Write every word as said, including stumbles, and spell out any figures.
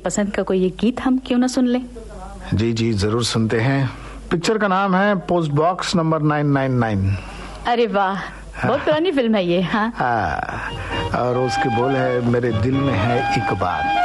पसंद का कोई ये गीत हम क्यों ना सुन लें? जी जी जरूर सुनते हैं। पिक्चर का नाम है post box number nine nine nine. अरे वाह, बहुत पुरानी फिल्म है ये। हाँ, हाँ, और उसके बोल है मेरे दिल में है एक बात।